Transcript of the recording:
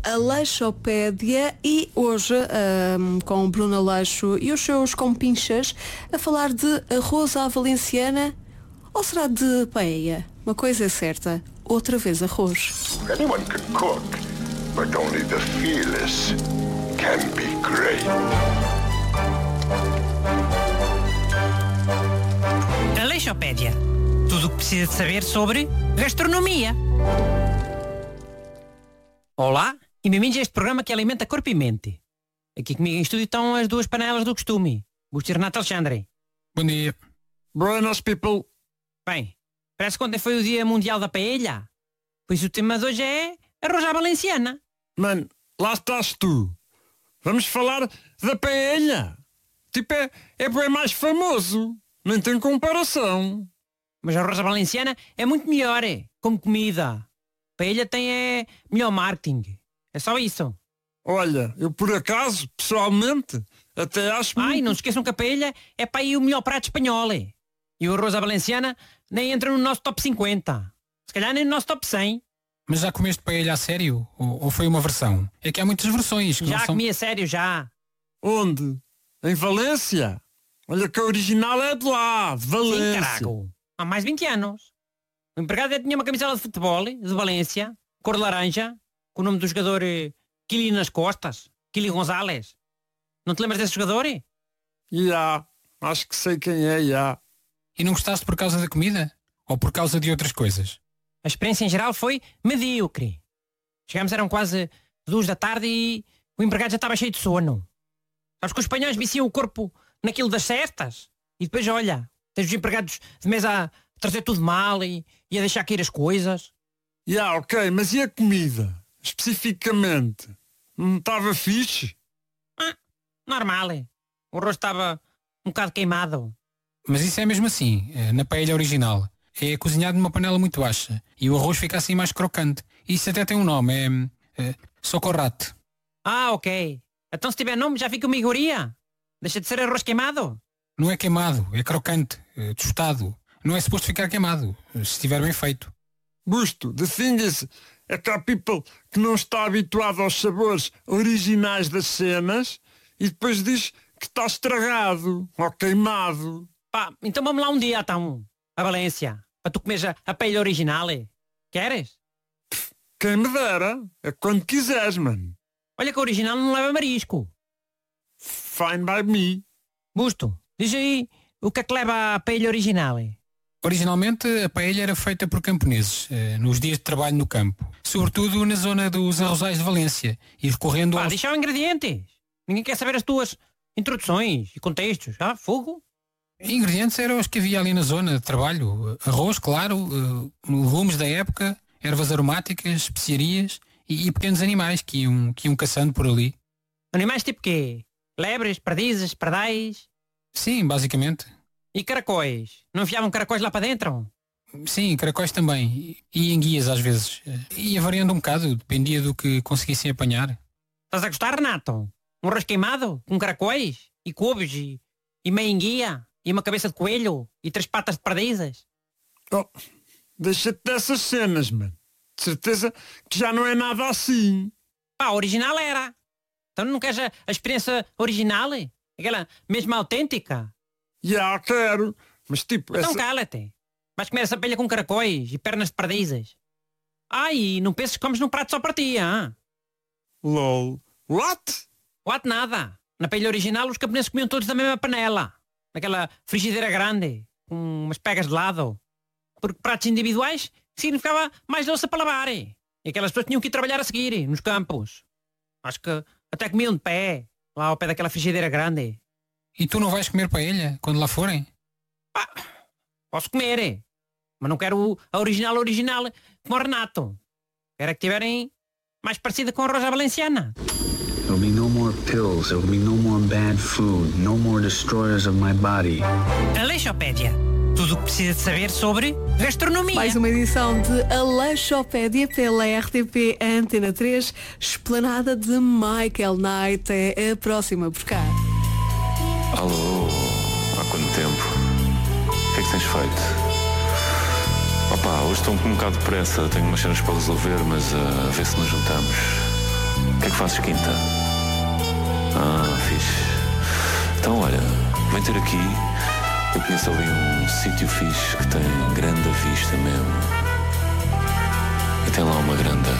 Aleixopédia e hoje com Bruno Aleixo e os seus compinchas a falar de arroz à valenciana ou será de paella? Uma coisa é certa, outra vez arroz. Anyone can cook, but only the fearless can be great. Aleixopédia. Tudo o que precisa de saber sobre gastronomia. Olá e bem-vindos a este programa que alimenta corpo e mente. Aqui comigo em estúdio estão as duas panelas do costume, Busto e Renato Alexandre. Bom dia. Buenas people. Bem, parece que ontem foi o Dia Mundial da Paella. Pois o tema de hoje é arroz à valenciana. Mano, lá estás tu. Vamos falar da paella. Tipo, é bem mais famoso. Nem tem comparação. Mas a arroz à valenciana é muito melhor, como comida. Paella tem melhor marketing. É só isso. Olha, eu por acaso, pessoalmente, até acho... Ai, não se esqueçam que a paella é para aí o melhor prato espanhol. E o arroz à valenciana nem entra no nosso top 50. Se calhar nem no nosso top 100. Mas já comeste paella a sério? Ou foi uma versão? É que há muitas versões. Que já não são... comi a sério, já. Onde? Em Valência? Olha que a original é de lá, de Valência. Sim, carago. Há mais de 20 anos. O empregado tinha uma camisola de futebol, de Valência, cor de laranja, com o nome do jogador Kili nas costas. Kili González. Não te lembras desse jogador? Já, acho que sei quem é, já. E não gostaste por causa da comida? Ou por causa de outras coisas? A experiência em geral foi medíocre. Chegámos, eram quase 2 da tarde e o empregado já estava cheio de sono. Sabes que os espanhóis viciam o corpo naquilo das cestas? E depois, olha, tens os empregados de mesa a trazer tudo mal e a deixar cair as coisas. Ok, mas e a comida? Especificamente? Não estava fixe? Normal. O arroz estava um bocado queimado. Mas isso é mesmo assim, na paella original. É cozinhado numa panela muito baixa e o arroz fica assim mais crocante. Isso até tem um nome, é socorrate. Ok. Então se tiver nome já fica uma iguaria. Deixa de ser arroz queimado. Não é queimado, é crocante, tostado. Não é suposto ficar queimado, se estiver bem feito. Busto, the thing is, é que há people que não está habituado aos sabores originais das cenas e depois diz que está estragado ou queimado. Pá, então vamos lá um dia, então, a Valência, para tu comeres a paella original. Queres? Quem me dera, é quando quiseres, mano. Olha que a original não leva marisco. Fine by me. Busto, diz aí o que é que leva a paella original. Originalmente a paella era feita por camponeses, nos dias de trabalho no campo. Sobretudo na zona dos arrozais de Valência e recorrendo aos... Deixa os ingredientes. Ninguém quer saber as tuas introduções e contextos. Fogo. Ingredientes eram os que havia ali na zona de trabalho. Arroz, claro, legumes da época, ervas aromáticas, especiarias e pequenos animais que iam caçando por ali. Animais tipo quê? Lebres, perdizes, pardais? Sim, basicamente. E caracóis? Não enfiavam caracóis lá para dentro? Sim, caracóis também. E enguias às vezes. Ia variando um bocado, dependia do que conseguissem apanhar. Estás a gostar, Renato? Um arroz queimado, com caracóis, e couves, e meia enguia, e uma cabeça de coelho, e 3 patas de pardizes? Deixa-te dessas cenas, mano. De certeza que já não é nada assim. Pá, original era. Então não queres a experiência original? Aquela mesmo autêntica? Quero. Mas tipo... Então cala-te. Vais comer essa paella com caracóis e pernas de pardizes. E não penses que comes num prato só para ti, LOL. What? What nada. Na paella original os camponeses comiam todos da mesma panela. Naquela frigideira grande, com umas pegas de lado. Porque pratos individuais significava mais louça para lavar. E aquelas pessoas tinham que ir trabalhar a seguir, nos campos. Acho que até comiam de pé, lá ao pé daquela frigideira grande. E tu não vais comer paella quando lá forem? Posso comer, mas não quero a original como o Renato. Quero que tiverem mais parecida com a arroz à valenciana. There'll be no more pills, there'll be no more bad food, no more destroyers of my body. Aleixopédia. Tudo o que precisa de saber sobre gastronomia. Mais uma edição de Aleixopédia pela RTP Antena 3, esplanada de Michael Knight. É a próxima por cá. Alô, há quanto tempo? O que é que tens feito? Hoje estou com um bocado de pressa, tenho umas cenas para resolver, mas a ver se nos juntamos. que é que fazes quinta? Ah, fixe. Então, olha, vem ter aqui. Eu conheço ali um sítio fixe que tem grande vista